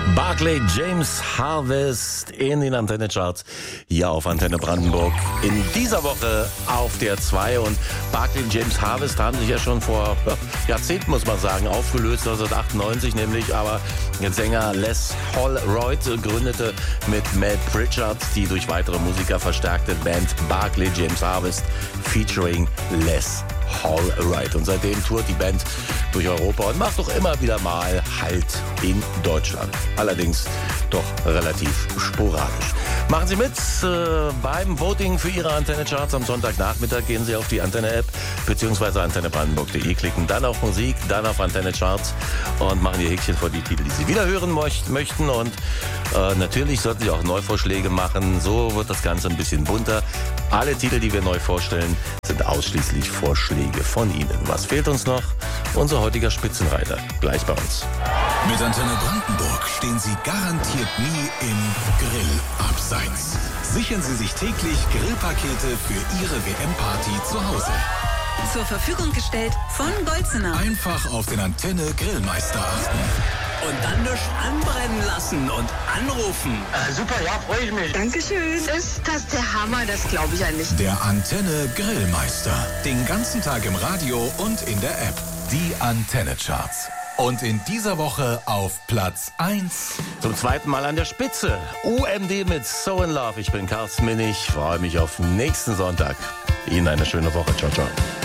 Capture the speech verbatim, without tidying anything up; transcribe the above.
Barclay James Harvest in den Antenne-Charts hier auf Antenne Brandenburg. In dieser Woche auf der zwei. Und Barclay James Harvest haben sich ja schon vor Jahrzehnten, muss man sagen, aufgelöst, neunzehnhundertachtundneunzig nämlich. Aber der Sänger Les Holroyd gründete mit Matt Pritchard die durch weitere Musiker verstärkte Band Barclay James Harvest featuring Les Holroyd. Und seitdem tourt die Band durch Europa und macht doch immer wieder mal Halt in Deutschland. Allerdings doch relativ sporadisch. Machen Sie mit äh, beim Voting für Ihre Antenne-Charts am Sonntagnachmittag. Gehen Sie auf die Antenne-App bzw. antenne brandenburg punkt de, klicken dann auf Musik, dann auf Antenne-Charts und machen Ihr Häkchen vor die Titel, die Sie wieder hören möchten. Und äh, natürlich sollten Sie auch Neuvorschläge machen. So wird das Ganze ein bisschen bunter. Alle Titel, die wir neu vorstellen, sind ausschließlich Vorschläge von Ihnen. Was fehlt uns noch? Unser heutiger Spitzenreiter. Gleich bei uns. Mit Antenne Brandenburg stehen Sie garantiert nie im Grillabseits. Sichern Sie sich täglich Grillpakete für Ihre W M-Party zu Hause. Zur Verfügung gestellt von Golzener. Einfach auf den Antenne Grillmeister achten. Und dann nicht anbrennen lassen und anrufen. Äh, super, ja, freue ich mich. Dankeschön. Ist das der Hammer? Das glaube ich ja nicht. Der Antenne Grillmeister. Den ganzen Tag im Radio und in der App. Die Antenne-Charts. Und in dieser Woche auf Platz eins. Zum zweiten Mal an der Spitze. U M D mit So in Love. Ich bin Carsten Minnig. Freue mich auf nächsten Sonntag. Ihnen eine schöne Woche. Ciao, ciao.